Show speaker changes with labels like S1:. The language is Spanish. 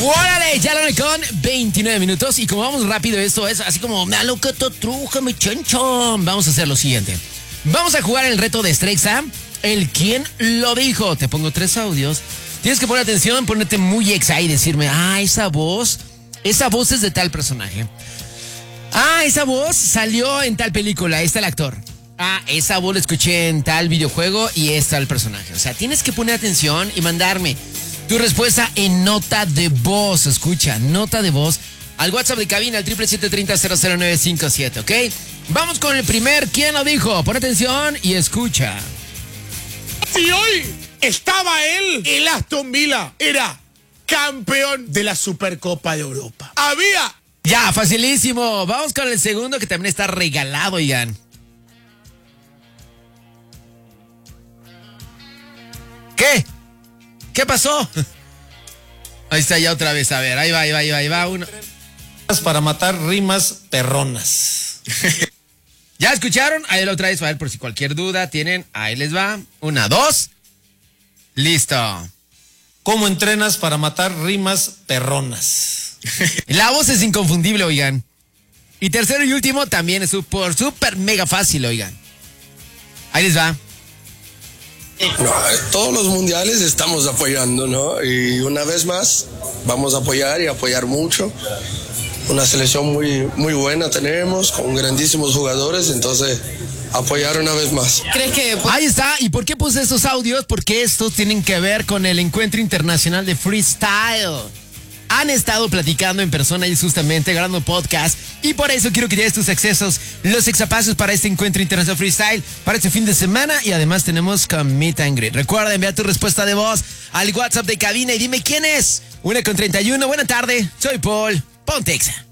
S1: ¡Órale! Ya lo con 29 minutos. Y como vamos rápido, esto es así como me alocato truja, mi chonchón. Vamos a hacer lo siguiente. Vamos a jugar el reto de Strexa. El quién lo dijo. Te pongo 3 audios. Tienes que poner atención, ponerte muy excited y decirme, esa voz es de tal personaje. Esa voz salió en tal película, ahí está el actor. Esa voz la escuché en tal videojuego y está el personaje. O sea, tienes que poner atención y mandarme tu respuesta en nota de voz. Escucha, nota de voz al WhatsApp de cabina, al 777-30-00957, ¿ok? Vamos con el primer ¿quién lo dijo? Pon atención y escucha.
S2: Si hoy estaba él, el Aston Villa era campeón de la Supercopa de Europa. Había...
S1: Ya, facilísimo. Vamos con el segundo que también está regalado, oigan. ¿Qué? ¿Qué pasó? Ahí está ya otra vez, a ver, ahí va uno.
S3: Para matar rimas perronas.
S1: ¿Ya escucharon? Ahí lo otra vez, a ver, por si cualquier duda tienen, ahí les va. 1, 2. Listo.
S3: ¿Cómo entrenas para matar rimas perronas?
S1: La voz es inconfundible, oigan. Y tercero y último también es súper mega fácil, oigan. Ahí les va.
S4: No, todos los mundiales estamos apoyando, ¿no? Y una vez más, vamos a apoyar y apoyar mucho. Una selección muy buena tenemos, con grandísimos jugadores, entonces apoyar una vez más.
S1: ¿Crees que...? Ahí está. ¿Y por qué puse estos audios? Porque estos tienen que ver con el Encuentro Internacional de Freestyle. Han estado platicando en persona y justamente grabando podcast. Y por eso quiero que lleves tus accesos, los exapasos para este Encuentro Internacional Freestyle, para este fin de semana. Y además tenemos con Meet and Greet. Recuerda enviar tu respuesta de voz al WhatsApp de cabina y dime quién es. 1:31. Buena tarde. Soy Paul. Ponte Exa.